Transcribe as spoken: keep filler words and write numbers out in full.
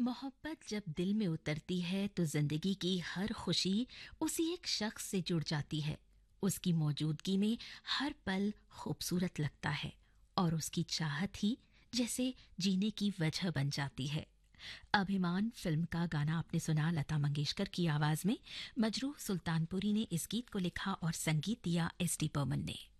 मोहब्बत जब दिल में उतरती है तो जिंदगी की हर खुशी उसी एक शख्स से जुड़ जाती है। उसकी मौजूदगी में हर पल खूबसूरत लगता है और उसकी चाहत ही जैसे जीने की वजह बन जाती है। अभिमान फिल्म का गाना आपने सुना लता मंगेशकर की आवाज में। मजरूह सुल्तानपुरी ने इस गीत को लिखा और संगीत दिया एस डी बर्मन ने।